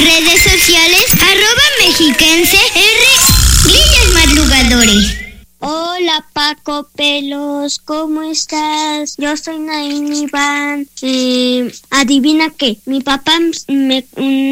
Redes sociales, @mexiquense R. Grillos madrugadores. Hola Paco Pelos, ¿cómo estás? Yo soy Naimi Iván. Adivina qué, mi papá mi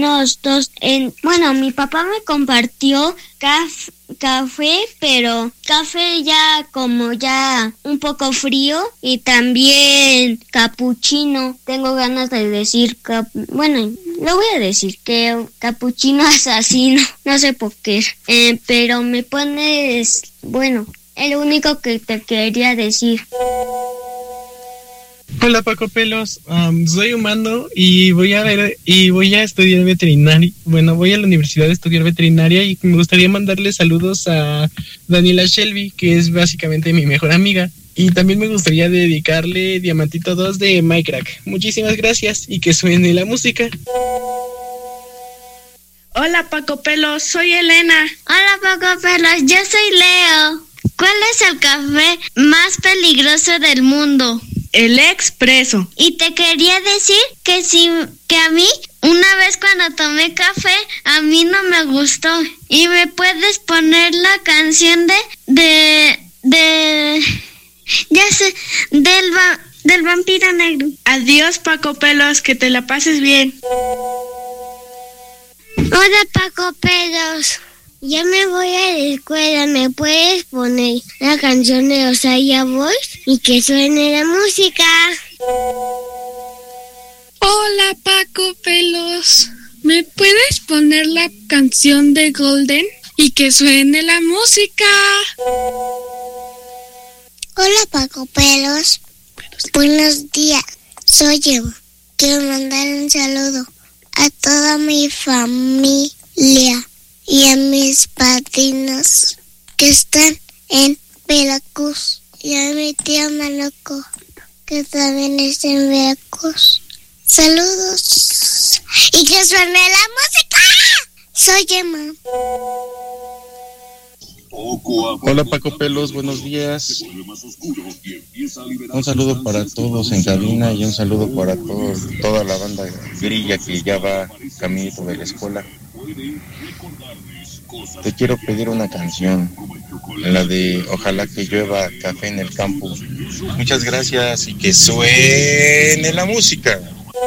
papá me compartió café, pero café ya como ya un poco frío, y también capuchino. Tengo ganas de decir lo voy a decir que capuchino asesino, no sé por qué, pero me pones, el único que te quería decir. Hola Paco Pelos, soy humano y voy a estudiar veterinaria. Voy a la universidad a estudiar veterinaria y me gustaría mandarle saludos a Daniela Shelby, que es básicamente mi mejor amiga. Y también me gustaría dedicarle Diamantito 2 de Minecraft. Muchísimas gracias y que suene la música. Hola Paco Pelos, soy Elena. Hola Paco Pelos, yo soy Leo. ¿Cuál es el café más peligroso del mundo? El expreso. Y te quería decir que a mí, una vez cuando tomé café, a mí no me gustó. ¿Y me puedes poner la canción del vampiro negro? Adiós Paco Pelos, que te la pases bien. Hola Paco Pelos, ya me voy a la escuela, ¿me puedes poner la canción de Osaya Boys y que suene la música? Hola Paco Pelos, ¿me puedes poner la canción de Golden y que suene la música? Hola Paco Pelos, buenos días, soy Eva. Quiero mandar un saludo a toda mi familia y a mis padrinos que están en Veracruz, y a mi tía Maloco, que también está en Veracruz. Saludos y que suene la música. Soy Emma. Hola Paco Pelos, buenos días. Un saludo para todos en cabina y un saludo para toda la banda grilla que ya va caminito de la escuela. Te quiero pedir una canción, la de Ojalá que llueva café en el campo. Muchas gracias y que suene la música.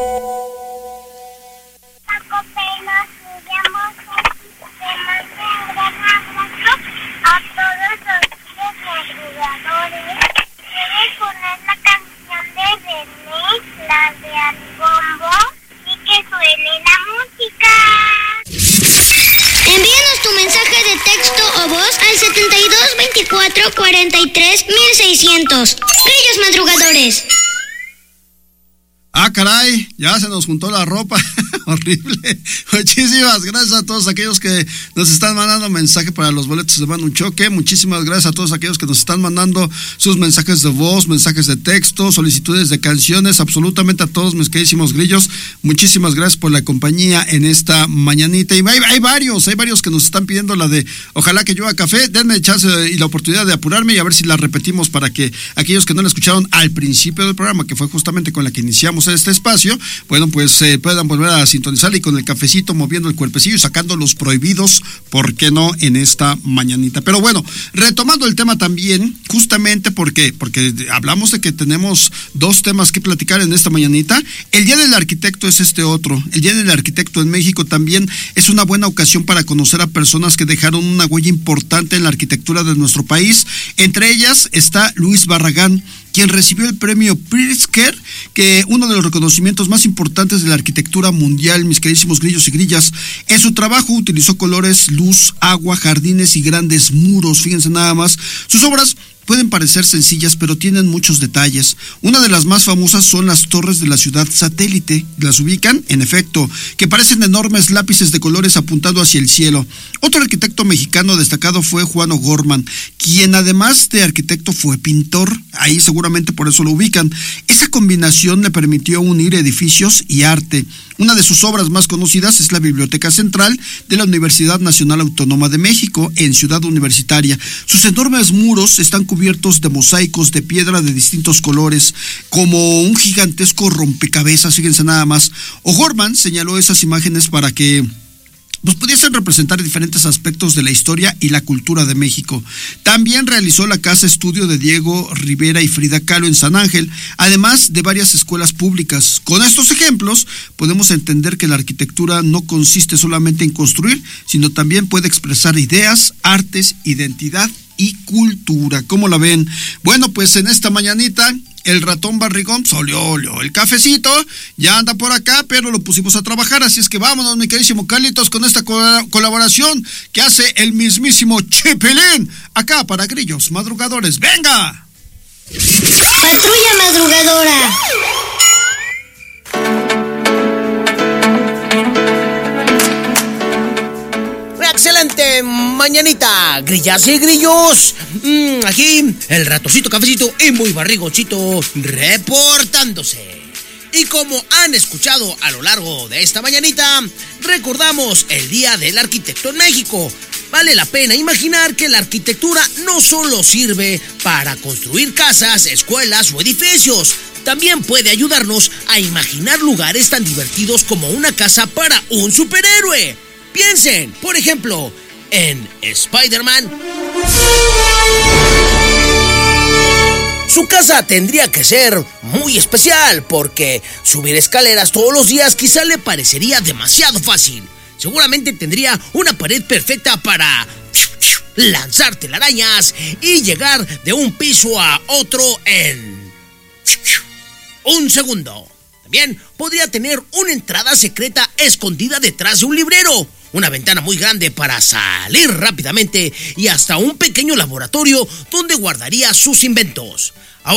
Paco Pelos, me llamo te mando un gran abrazo a todos los madrugadores. ¿Quieres poner la canción de René, la de Albombo, y que suene la música? Envíanos tu mensaje de texto o voz al 72 24 43 1600. Grillos madrugadores. Ah, caray, ya se nos juntó la ropa. Horrible. Muchísimas gracias a todos aquellos que nos están mandando mensaje para los boletos de Manu Choque. Muchísimas gracias a todos aquellos que nos están mandando sus mensajes de voz, mensajes de texto, solicitudes de canciones, absolutamente a todos mis queridísimos grillos. Muchísimas gracias por la compañía en esta mañanita. Y hay varios que nos están pidiendo la de Ojalá que llueva café. Denme chance y la oportunidad de apurarme y a ver si la repetimos para que aquellos que no la escucharon al principio del programa, que fue justamente con la que iniciamos este espacio, bueno, pues puedan volver a sintonizar y con el cafecito moviendo el cuerpecillo y sacando los prohibidos, ¿por qué no?, en esta mañanita. Pero bueno, retomando el tema también, justamente porque hablamos de que tenemos dos temas que platicar en esta mañanita. El Día del Arquitecto es este otro. El Día del Arquitecto en México también es una buena ocasión para conocer a personas que dejaron una huella importante en la arquitectura de nuestro país. Entre ellas está Luis Barragán, quien recibió el premio Pritzker, que uno de los reconocimientos más importantes de la arquitectura mundial, mis queridísimos grillos y grillas. En su trabajo utilizó colores, luz, agua, jardines y grandes muros. Fíjense nada más, sus obras pueden parecer sencillas, pero tienen muchos detalles. Una de las más famosas son las torres de la ciudad satélite. ¿Las ubican? En efecto, que parecen enormes lápices de colores apuntando hacia el cielo. Otro arquitecto mexicano destacado fue Juan O'Gorman, quien además de arquitecto fue pintor. Ahí seguramente por eso lo ubican. Esa combinación le permitió unir edificios y arte. Una de sus obras más conocidas es la Biblioteca Central de la Universidad Nacional Autónoma de México, en Ciudad Universitaria. Sus enormes muros están cubiertos de mosaicos de piedra de distintos colores, como un gigantesco rompecabezas, fíjense nada más. O'Gorman señaló esas imágenes para que pues pudiesen representar diferentes aspectos de la historia y la cultura de México. También realizó la casa estudio de Diego Rivera y Frida Kahlo en San Ángel, además de varias escuelas públicas. Con estos ejemplos podemos entender que la arquitectura no consiste solamente en construir, sino también puede expresar ideas, artes, identidad y cultura. ¿Cómo la ven? Bueno, pues en esta mañanita el ratón barrigón olió el cafecito, ya anda por acá, pero lo pusimos a trabajar, así es que vámonos, mi queridísimo Carlitos, con esta colaboración que hace el mismísimo Chipilín, acá para Grillos Madrugadores. ¡Venga! Patrulla Madrugadora. Excelente mañanita, grillas y grillos. Aquí el ratoncito cafecito y muy barrigoncito reportándose. Y como han escuchado a lo largo de esta mañanita, recordamos el Día del Arquitecto en México. Vale la pena imaginar que la arquitectura no solo sirve para construir casas, escuelas o edificios. También puede ayudarnos a imaginar lugares tan divertidos como una casa para un superhéroe. Piensen, por ejemplo, en Spider-Man. Su casa tendría que ser muy especial porque subir escaleras todos los días quizá le parecería demasiado fácil. Seguramente tendría una pared perfecta para lanzar telarañas y llegar de un piso a otro en un segundo. También podría tener una entrada secreta escondida detrás de un librero, una ventana muy grande para salir rápidamente y hasta un pequeño laboratorio donde guardaría sus inventos.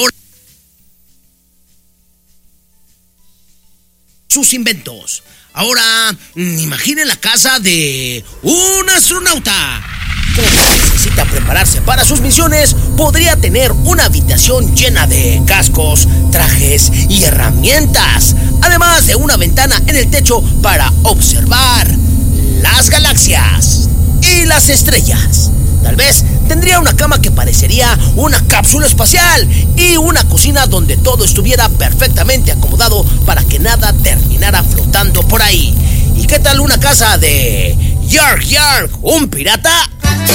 Ahora, imaginen la casa de un astronauta. Como necesita prepararse para sus misiones, podría tener una habitación llena de cascos, trajes y herramientas, además de una ventana en el techo para observar las galaxias y las estrellas. Tal vez tendría una cama que parecería una cápsula espacial y una cocina donde todo estuviera perfectamente acomodado para que nada terminara flotando por ahí. ¿Y qué tal una casa de Yark Yark, un pirata?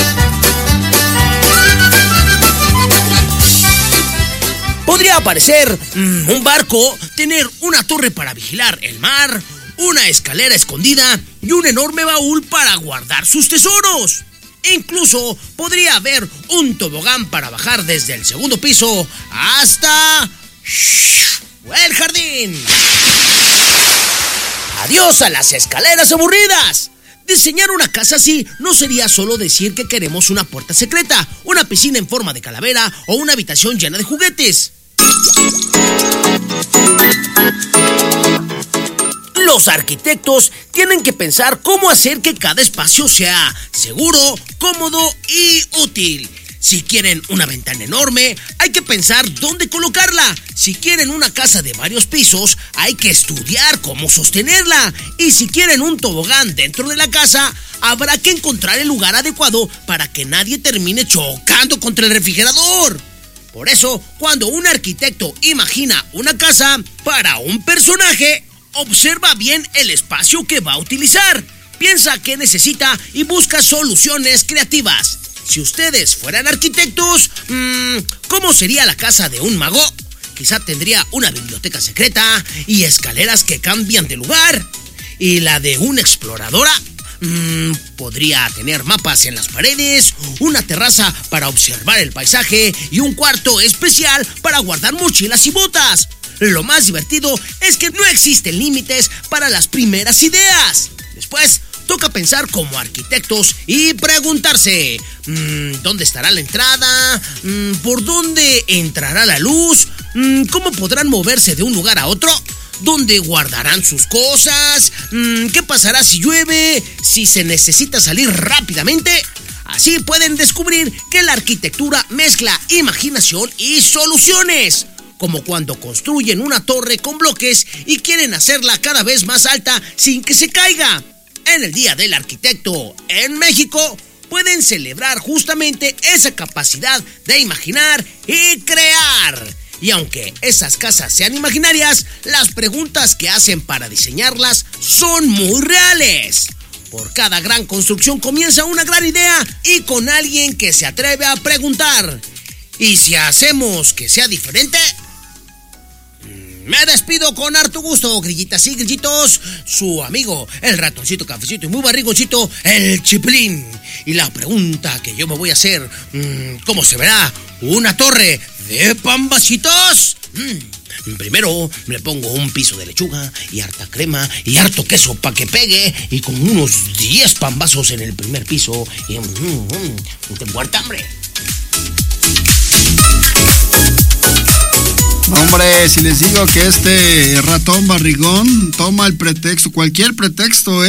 Podría aparecer un barco, tener una torre para vigilar el mar, una escalera escondida y un enorme baúl para guardar sus tesoros. Incluso podría haber un tobogán para bajar desde el segundo piso hasta el jardín. Adiós a las escaleras aburridas. Diseñar una casa así no sería solo decir que queremos una puerta secreta, una piscina en forma de calavera o una habitación llena de juguetes. Los arquitectos tienen que pensar cómo hacer que cada espacio sea seguro, cómodo y útil. Si quieren una ventana enorme, hay que pensar dónde colocarla. Si quieren una casa de varios pisos, hay que estudiar cómo sostenerla. Y si quieren un tobogán dentro de la casa, habrá que encontrar el lugar adecuado para que nadie termine chocando contra el refrigerador. Por eso, cuando un arquitecto imagina una casa para un personaje, observa bien el espacio que va a utilizar. Piensa qué necesita y busca soluciones creativas. Si ustedes fueran arquitectos, ¿cómo sería la casa de un mago? Quizá tendría una biblioteca secreta y escaleras que cambian de lugar. ¿Y la de una exploradora? Podría tener mapas en las paredes, una terraza para observar el paisaje y un cuarto especial para guardar mochilas y botas. Lo más divertido es que no existen límites para las primeras ideas. Después, toca pensar como arquitectos y preguntarse, ¿dónde estará la entrada? ¿Por dónde entrará la luz? ¿Cómo podrán moverse de un lugar a otro? ¿Dónde guardarán sus cosas? ¿Qué pasará si llueve? ¿Si se necesita salir rápidamente? Así pueden descubrir que la arquitectura mezcla imaginación y soluciones. Como cuando construyen una torre con bloques y quieren hacerla cada vez más alta sin que se caiga. En el Día del Arquitecto en México pueden celebrar justamente esa capacidad de imaginar y crear. Y aunque esas casas sean imaginarias, las preguntas que hacen para diseñarlas son muy reales. Por cada gran construcción comienza una gran idea y con alguien que se atreve a preguntar. ¿Y si hacemos que sea diferente? Me despido con harto gusto, grillitas y grillitos. Su amigo, el ratoncito, cafecito y muy barrigoncito, el Chipilín. Y la pregunta que yo me voy a hacer, ¿cómo se verá una torre de pambacitos? Primero le pongo un piso de lechuga y harta crema y harto queso para que pegue y con unos 10 pambazos en el primer piso y tengo harta hambre. Hombre, si les digo que este ratón barrigón toma el pretexto, cualquier pretexto,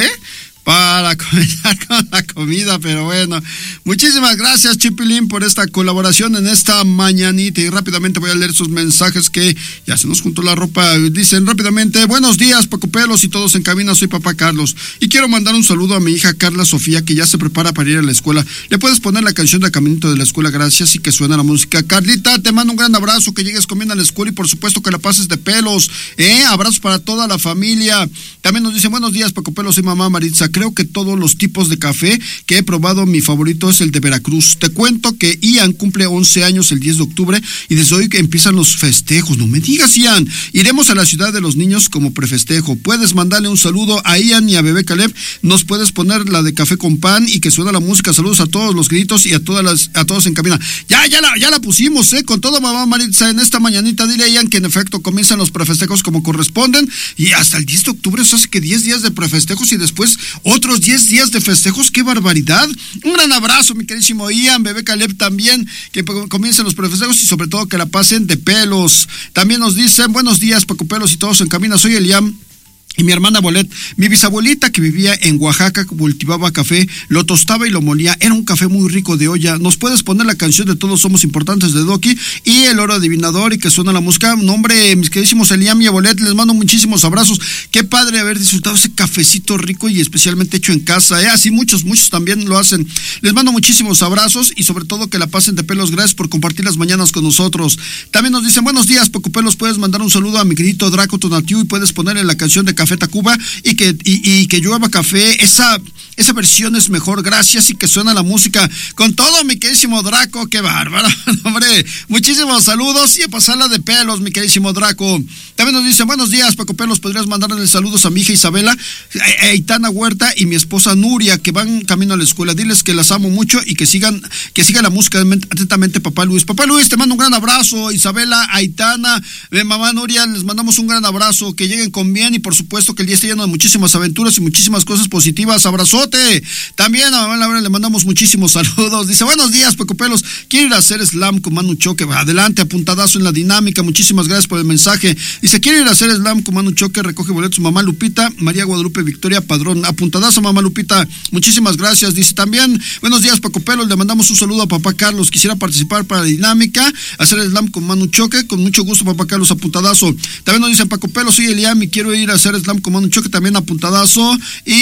para comenzar con la comida, pero bueno, muchísimas gracias Chipilín por esta colaboración en esta mañanita y rápidamente voy a leer sus mensajes que ya se nos juntó la ropa. Dicen rápidamente: buenos días Paco Pelos y todos en cabina, soy papá Carlos y quiero mandar un saludo a mi hija Carla Sofía que ya se prepara para ir a la escuela. ¿Le puedes poner la canción de Caminito de la Escuela? Gracias, y que suena la música. Carlita, te mando un gran abrazo, que llegues comiendo a la escuela y por supuesto que la pases de pelos, abrazos para toda la familia. También nos dicen: buenos días Paco Pelos, soy mamá Maritza. Creo que todos los tipos de café que he probado, mi favorito es el de Veracruz. Te cuento que Ian cumple 11 años el 10 de octubre y desde hoy que empiezan los festejos. No me digas, Ian. Iremos a la ciudad de los niños como prefestejo. Puedes mandarle un saludo a Ian y a Bebé Caleb. Nos puedes poner la de café con pan y que suena la música. Saludos a todos los gritos y a todos en cabina. Ya la pusimos, con todo, mamá Maritza, en esta mañanita. Dile a Ian que en efecto comienzan los prefestejos como corresponden y hasta el 10 de octubre, eso hace que 10 días de prefestejos y después otros 10 días de festejos. ¡Qué barbaridad! Un gran abrazo, mi queridísimo Ian, Bebé Caleb también, que comiencen los prefestejos y sobre todo que la pasen de pelos. También nos dicen: buenos días Paco Pelos y todos en cabina, soy Eliam y mi hermana Bolet. Mi bisabuelita que vivía en Oaxaca cultivaba café, lo tostaba y lo molía, era un café muy rico de olla. ¿Nos puedes poner la canción de Todos Somos Importantes de Doki y el oro adivinador y que suena la música? Nombre, mis queridísimos Eliam y Bolet, les mando muchísimos abrazos. Qué padre haber disfrutado ese cafecito rico y especialmente hecho en casa, así muchos también lo hacen. Les mando muchísimos abrazos y sobre todo que la pasen de pelos. Gracias por compartir las mañanas con nosotros. También nos dicen: buenos días Paco Pelos, puedes mandar un saludo a mi querido Draco Tonatiu y puedes ponerle la canción de Café Tacuba y que llueva café. Esa versión es mejor, gracias, y que suena la música. Con todo, mi queridísimo Draco, qué bárbaro, hombre, muchísimos saludos y a pasarla de pelos, mi queridísimo Draco. También nos dicen: buenos días Paco Pelos, podrías mandarle saludos a mi hija Isabela, a Aitana Huerta y mi esposa Nuria, que van camino a la escuela. Diles que las amo mucho y que siga la música. Atentamente, papá Luis. Papá Luis, te mando un gran abrazo. Isabela, Aitana, mamá Nuria, les mandamos un gran abrazo, que lleguen con bien y por supuesto que el día esté lleno de muchísimas aventuras y muchísimas cosas positivas. Abrazote. También a mamá Laura le mandamos muchísimos saludos. Dice: buenos días Paco Pelos, quiero ir a hacer slam con Manu Choque. Adelante, apuntadazo en la dinámica. Muchísimas gracias por el mensaje. Dice: quiero ir a hacer slam con Manu Choque, recoge boletos mamá Lupita, María Guadalupe Victoria Padrón. Apuntadazo, mamá Lupita, muchísimas gracias. Dice también: buenos días Paco Pelos, le mandamos un saludo a papá Carlos, quisiera participar para la dinámica, hacer slam con Manu Choque, con mucho gusto papá Carlos, apuntadazo. También nos dicen: Paco Pelos, soy Eliam y quiero ir a hacer slam con Manu Choque, también apuntadazo.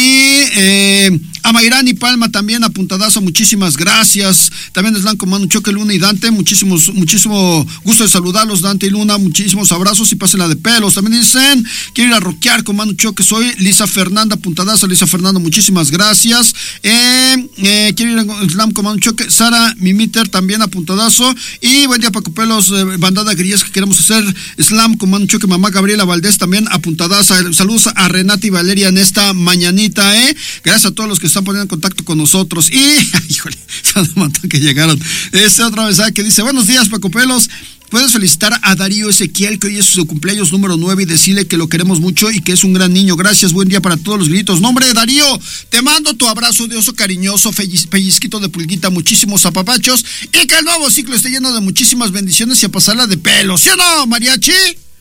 Y a Mayrani Palma también apuntadazo, muchísimas gracias. También slam con Manu Choque, Luna y Dante, muchísimo gusto de saludarlos, Dante y Luna, muchísimos abrazos y pásenla de pelos. También dicen: quiero ir a rockear con Manu Choque, soy Lisa Fernanda, apuntadazo, Lisa Fernanda, muchísimas gracias. Quiero ir a slam con Manu Choque, Sara Mimiter también apuntadazo. Y buen día Paco Pelos, bandada grillas que queremos hacer slam con Manu Choque, mamá Gabriela Valdés también apuntadaza. Saludos a Renata y Valeria en esta mañanita, gracias a todos los que están poniendo en contacto con nosotros. Y híjole, son un montón que llegaron. Otro mensaje que dice: buenos días Paco Pelos, puedes felicitar a Darío Ezequiel, que hoy es su cumpleaños número 9, y decirle que lo queremos mucho y que es un gran niño. Gracias, buen día para todos los gritos. Nombre, Darío, te mando tu abrazo de oso cariñoso, pellizquito de pulguita, muchísimos apapachos y que el nuevo ciclo esté lleno de muchísimas bendiciones y a pasarla de pelo. ¿Sí o no, mariachi?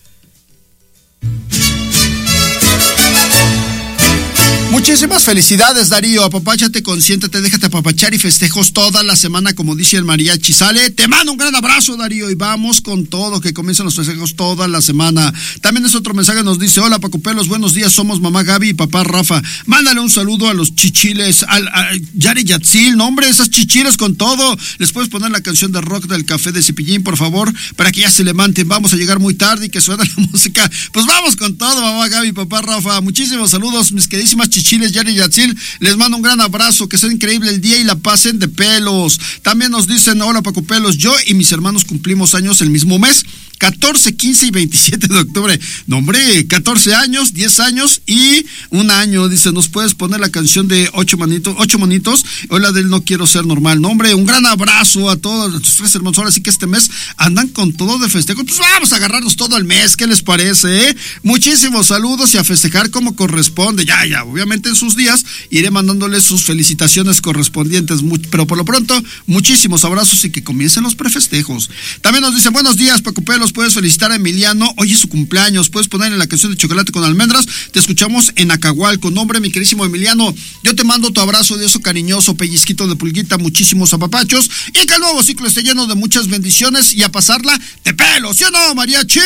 Muchísimas felicidades, Darío. Apapáchate, consiéntate, déjate apapachar y festejos toda la semana, como dice el mariachi. Sale, te mando un gran abrazo, Darío, y vamos con todo, que comiencen los festejos toda la semana. También es otro mensaje, nos dice: hola Paco Pelos, buenos días, somos mamá Gaby y papá Rafa. Mándale un saludo a los chichiles, a Yari Yatzil. No, hombre, esas chichiles con todo. Les puedes poner la canción de rock del Café de Cepillín, por favor, para que ya se levanten. Vamos a llegar muy tarde y que suene la música. Pues vamos con todo, mamá Gaby y papá Rafa. Muchísimos saludos, mis queridísimas chichiles Chiles, Yari Yatzil, les mando un gran abrazo, que sea increíble el día y la pasen de pelos. También nos dicen, hola Paco Pelos, yo y mis hermanos cumplimos años el mismo mes, 14, 15 y 27 de octubre. No, hombre, 14 años, 10 años y un año. Dice, ¿nos puedes poner la canción de 8 monitos? O la del No Quiero Ser Normal. No, hombre, un gran abrazo a todos nuestros 3 hermanos. Ahora sí que este mes andan con todo de festejo. Pues vamos a agarrarnos todo el mes. ¿Qué les parece? Muchísimos saludos y a festejar como corresponde. Ya, obviamente en sus días iré mandándoles sus felicitaciones correspondientes. Pero por lo pronto, muchísimos abrazos y que comiencen los prefestejos. También nos dicen, buenos días, Paco Pelos. Puedes felicitar a Emiliano, hoy es su cumpleaños, puedes ponerle la canción de Chocolate con Almendras, te escuchamos en Acahualco. Nombre, mi querísimo Emiliano, yo te mando tu abrazo de eso cariñoso, pellizquito de pulguita, muchísimos apapachos, y que el nuevo ciclo esté lleno de muchas bendiciones y a pasarla de pelo, ¿sí o no, mariachi?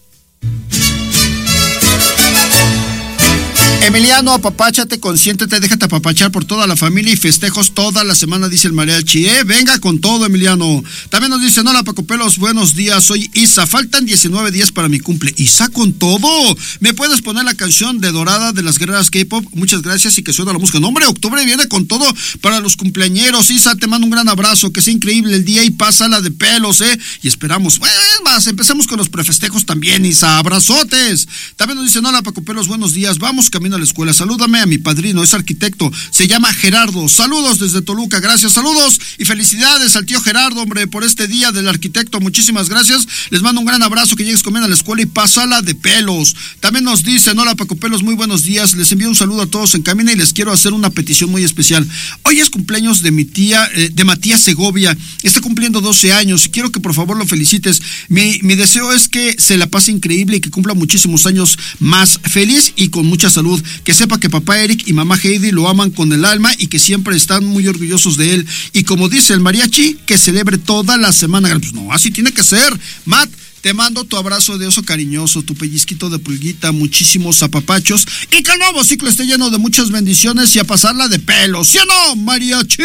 Emiliano, apapáchate, consiéntete, déjate apapachar por toda la familia y festejos toda la semana, dice el mariachi, venga con todo, Emiliano. También nos dicen, hola Paco Pelos, buenos días, soy Isa, faltan 19 días para mi cumple. Isa con todo, ¿me puedes poner la canción de Dorada de las Guerreras K-Pop? Muchas gracias y que suena la música. No, hombre, octubre viene con todo para los cumpleañeros. Isa, te mando un gran abrazo, que sea increíble el día y pásala de pelos, y esperamos, bueno, es más, empecemos con los prefestejos también, Isa, abrazotes. También nos dicen, hola Paco Pelos, buenos días, vamos camino a la escuela, salúdame a mi padrino, es arquitecto, se llama Gerardo, saludos desde Toluca, gracias, saludos y felicidades al tío Gerardo, hombre, por este día del arquitecto, muchísimas gracias, les mando un gran abrazo, que llegues comiendo a la escuela y pásala de pelos. También nos dicen, hola Paco Pelos, muy buenos días, les envío un saludo a todos en cabina y les quiero hacer una petición muy especial. Hoy es cumpleaños de mi tía, de Matías Segovia, está cumpliendo 12 años y quiero que por favor lo felicites. Mi deseo es que se la pase increíble y que cumpla muchísimos años más, feliz y con mucha salud. Que sepa que papá Eric y mamá Heidi lo aman con el alma y que siempre están muy orgullosos de él. Y como dice el mariachi, que celebre toda la semana. Pues no, así tiene que ser. Matt, te mando tu abrazo de oso cariñoso, tu pellizquito de pulguita, muchísimos apapachos y que el nuevo ciclo esté lleno de muchas bendiciones y a pasarla de pelo. ¿Sí o no, mariachi?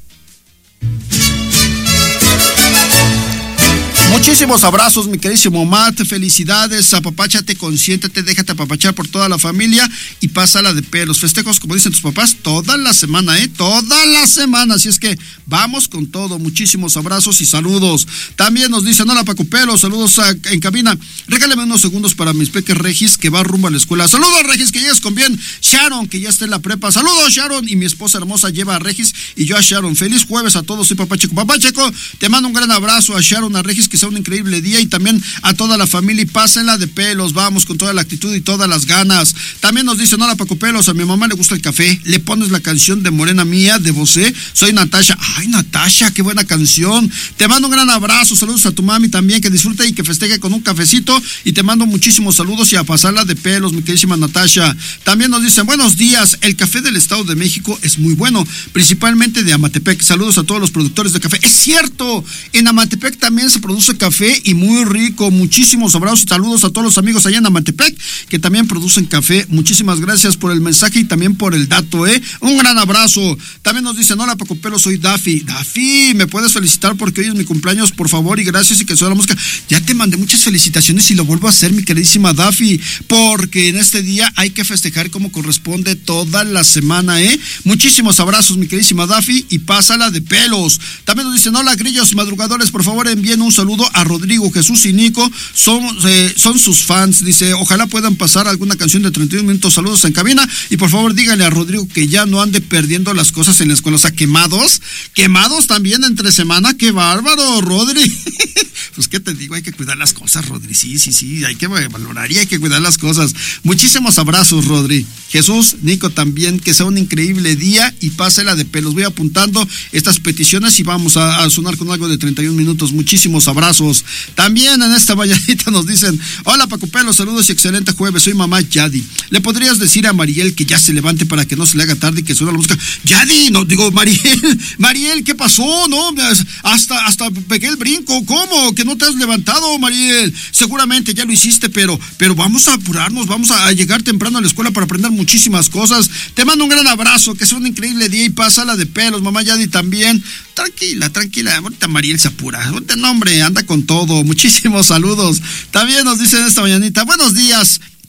Muchísimos abrazos, mi queridísimo Matt, felicidades, apapáchate, consiéntete, déjate apapachar por toda la familia y pásala de pelos. Festejos, como dicen tus papás, toda la semana, toda la semana, así es que vamos con todo, muchísimos abrazos y saludos. También nos dicen, hola Paco Pelos, saludos en cabina, regálame unos segundos para mis peques Regis, que va rumbo a la escuela. Saludos Regis, que llegues con bien. Sharon, que ya está en la prepa, saludos Sharon, y mi esposa hermosa lleva a Regis y yo a Sharon. Feliz jueves a todos, soy Papá Checo. Papá Checo, te mando un gran abrazo a Sharon, a Regis, que sea un increíble día y también a toda la familia y pásenla de pelos, vamos con toda la actitud y todas las ganas. También nos dicen, hola Paco Pelos, a mi mamá le gusta el café, le pones la canción de Morena Mía de Bosé, soy Natasha. Ay Natasha, qué buena canción, te mando un gran abrazo, saludos a tu mami también, que disfrute y que festeje con un cafecito y te mando muchísimos saludos y a pasarla de pelos, mi queridísima Natasha. También nos dicen, buenos días, el café del Estado de México es muy bueno, principalmente de Amatepec, saludos a todos los productores de café. Es cierto, en Amatepec también se produce café y muy rico, muchísimos abrazos y saludos a todos los amigos allá en Amatepec que también producen café, muchísimas gracias por el mensaje y también por el dato, un gran abrazo. También nos dicen, hola Paco Pelo, soy Daffy, me puedes felicitar porque hoy es mi cumpleaños, por favor y gracias y que suene la música. Ya te mandé muchas felicitaciones y lo vuelvo a hacer, mi queridísima Daffy, porque en este día hay que festejar como corresponde toda la semana, muchísimos abrazos, mi queridísima Daffy, y pásala de pelos. También nos dicen, hola grillos madrugadores, por favor envíen un saludo a Rodrigo, Jesús y Nico, son sus fans, dice, ojalá puedan pasar alguna canción de 31 minutos, saludos en cabina, y por favor díganle a Rodrigo que ya no ande perdiendo las cosas en la escuela, o sea, quemados también entre semana, qué bárbaro, Rodri. Pues qué te digo, hay que cuidar las cosas, Rodri, sí, hay que valorar y hay que cuidar las cosas. Muchísimos abrazos, Rodri. Jesús, Nico también, que sea un increíble día y pásela de pelos. Voy apuntando estas peticiones y vamos a sonar con algo de 31 minutos. Muchísimos abrazos. También en esta mañanita nos dicen, hola Paco Pelos, saludos y excelente jueves, soy mamá Yadi. ¿Le podrías decir a Mariel que ya se levante para que no se le haga tarde y que suene la música? Yadi, no, digo, Mariel, ¿qué pasó? No, hasta pegué el brinco, ¿cómo? Que no te has levantado, Mariel. Seguramente ya lo hiciste, pero vamos a apurarnos, vamos a llegar temprano a la escuela para aprender muchísimas cosas. Te mando un gran abrazo, que sea un increíble día y pásala de pelos, mamá Yadi también. Tranquila, ahorita Mariel se apura, ahorita no, hombre, anda con todo, muchísimos saludos. También nos dicen esta mañanita, buenos días,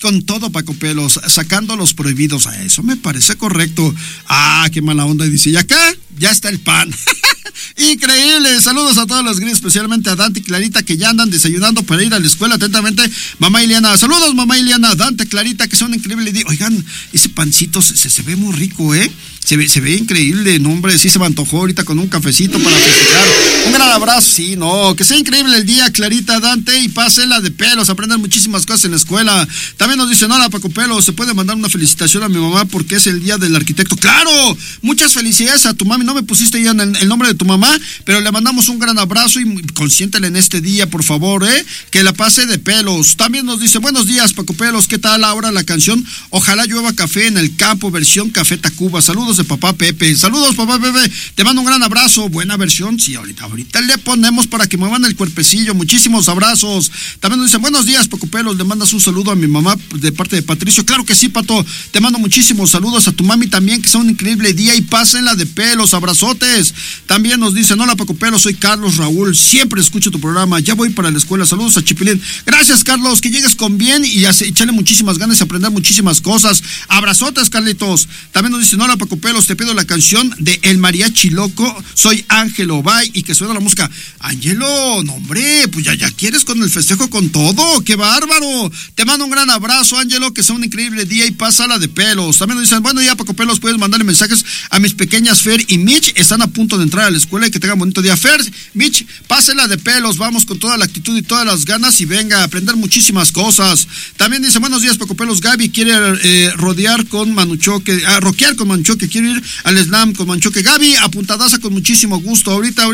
con todo, Paco Pelos, sacando los prohibidos. Eso me parece correcto. Qué mala onda. Y dice, y acá ya está el pan. Increíble. Saludos a todos los gringos, especialmente a Dante y Clarita, que ya andan desayunando para ir a la escuela. Atentamente, mamá Iliana. Saludos, mamá Iliana, Dante, Clarita, que son increíbles. Oigan, ese pancito se ve muy rico, Se ve increíble, no, hombre, sí se me antojó ahorita con un cafecito para festejar. Un gran abrazo, sí, no, que sea increíble el día, Clarita, Dante, y pásela de pelos, aprender muchísimas cosas en la escuela. También nos dicen, hola, Paco Pelos, ¿se puede mandar una felicitación a mi mamá porque es el día del arquitecto? ¡Claro! Muchas felicidades a tu mami, no me pusiste ya el nombre de tu mamá, pero le mandamos un gran abrazo y consiéntela en este día, por favor, que la pase de pelos. También nos dice, buenos días, Paco Pelos, ¿qué tal ahora la canción? Ojalá llueva café en el campo, versión Café Tacuba. Saludos de papá Pepe. Saludos, papá Pepe. Te mando un gran abrazo. Buena versión. Sí, ahorita le ponemos para que muevan el cuerpecillo. Muchísimos abrazos. También nos dicen, buenos días, Paco Pelos. Le mandas un saludo a mi mamá de parte de Patricio. Claro que sí, Pato. Te mando muchísimos saludos a tu mami también, que sea un increíble día y pásenla de pelos. Abrazotes. También nos dicen, hola, Paco Pelos. Soy Carlos Raúl. Siempre escucho tu programa. Ya voy para la escuela. Saludos a Chipilín. Gracias, Carlos. Que llegues con bien y echarle muchísimas ganas y aprender muchísimas cosas. Abrazotes, Carlitos. También nos dicen, hola, Paco Pelos. Te pido la canción de El Mariachi Loco. Soy Ángelo. Bye. Y que suena la música. Ángelo, no, hombre, pues ya quieres con el festejo con todo. ¡Qué bárbaro! Te mando un gran abrazo, Ángelo. Que sea un increíble día y pásala de pelos. También nos dicen, bueno, ya, Paco Pelos, puedes mandarle mensajes a mis pequeñas Fer y Mitch. Están a punto de entrar a la escuela y que tengan bonito día. Fer, Mitch, pásela de pelos. Vamos con toda la actitud y todas las ganas y venga a aprender muchísimas cosas. También dice, buenos días, Paco Pelos. Gaby quiere rockear con Manuchoque. Quiere ir al slam con Manchoque. Gaby, apuntadaza con muchísimo gusto. Ahorita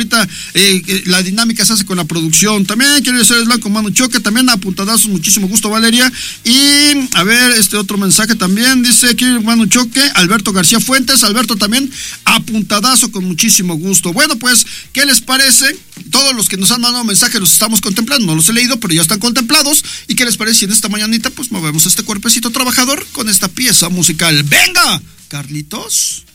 la dinámica se hace con la producción. También quiere hacer slam con Manuchoque. También apuntadazo, muchísimo gusto, Valeria. Y a ver, otro mensaje también. Dice, quiere ir Manuchoque. Alberto García Fuentes. Alberto también, apuntadazo con muchísimo gusto. Bueno, pues, ¿qué les parece? Todos los que nos han mandado mensajes los estamos contemplando. No los he leído, pero ya están contemplados. ¿Y qué les parece si en esta mañanita pues movemos este cuerpecito trabajador con esta pieza musical? ¡Venga, Carlitos!